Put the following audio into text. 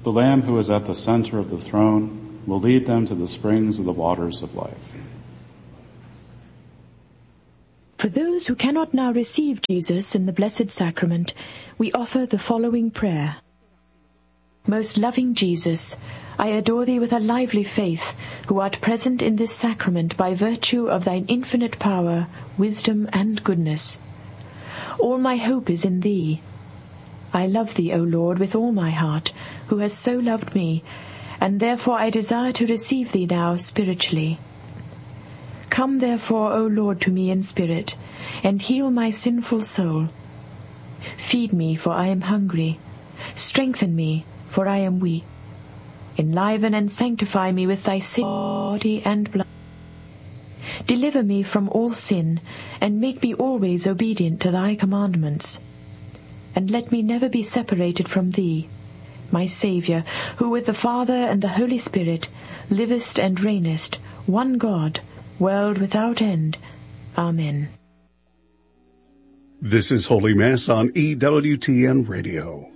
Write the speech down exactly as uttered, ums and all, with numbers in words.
The Lamb who is at the center of the throne will lead them to the springs of the waters of life. For those who cannot now receive Jesus in the Blessed Sacrament, we offer the following prayer. Most loving Jesus, I adore thee with a lively faith, who art present in this sacrament by virtue of thine infinite power, wisdom, and goodness. All my hope is in thee. I love thee, O Lord, with all my heart, who has so loved me, and therefore I desire to receive thee now spiritually. Come therefore, O Lord, to me in spirit, and heal my sinful soul. Feed me, for I am hungry. Strengthen me, for I am weak. Enliven and sanctify me with thy sick body and blood. Deliver me from all sin, and make me always obedient to thy commandments. And let me never be separated from thee, my Saviour, who with the Father and the Holy Spirit livest and reignest, one God, world without end. Amen. This is Holy Mass on E W T N Radio.